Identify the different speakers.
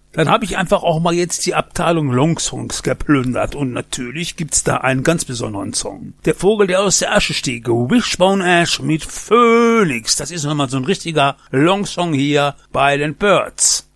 Speaker 1: Dann habe ich einfach auch mal jetzt die Abteilung Longsongs geplündert und natürlich gibt's da einen ganz besonderen Song. Der Vogel, der aus der Asche stieg, Wishbone Ash mit Phoenix. Das ist nochmal so ein richtiger Longsong hier bei den Birds.